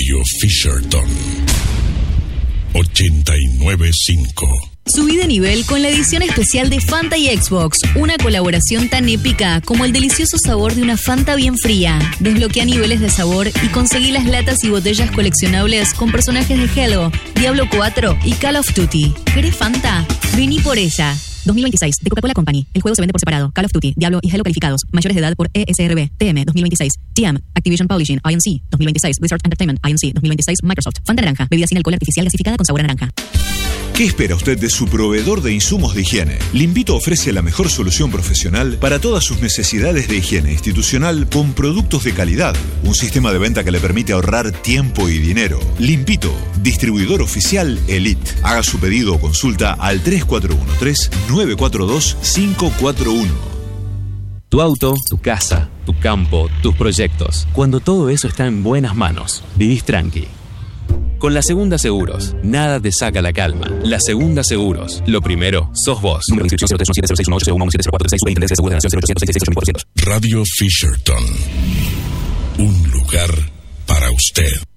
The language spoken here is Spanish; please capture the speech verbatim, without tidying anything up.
Radio Fisherton ochenta y nueve punto cinco. Subí de nivel con la edición especial de Fanta y Xbox, una colaboración tan épica como el delicioso sabor de una Fanta bien fría. Desbloquea niveles de sabor y conseguí las latas y botellas coleccionables con personajes de Halo, Diablo cuatro y Call of Duty. ¿Querés Fanta? Vení por ella. dos mil veintiséis, de Coca-Cola Company. El juego se vende por separado. Call of Duty, Diablo y Halo calificados. Mayores de edad por E S R B. T M dos mil veintiséis. T M, Activision Publishing, I N C. dos mil veintiséis. Blizzard Entertainment, I N C. dos mil veintiséis. Microsoft. Fanta naranja. Bebida sin alcohol artificial gasificada con sabor a naranja. ¿Qué espera usted de su proveedor de insumos de higiene? Limpito ofrece la mejor solución profesional para todas sus necesidades de higiene institucional con productos de calidad. Un sistema de venta que le permite ahorrar tiempo y dinero. Limpito, distribuidor oficial Elite. Haga su pedido o consulta al tres cuatro uno tres, nueve cuatro dos, cinco cuatro uno. Tu auto, tu casa, tu campo, tus proyectos. Cuando todo eso está en buenas manos, vivís tranqui. Con La Segunda Seguros, nada te saca la calma. La Segunda Seguros, lo primero, sos vos. Número de inscripción cero tres uno siete cero seis uno ocho cero uno siete cero cuatro seis. Superintendencia de Seguros de Nación cero ochocientos sesenta y seis ocho mil cuatrocientos. Radio Fisherton, un lugar para usted.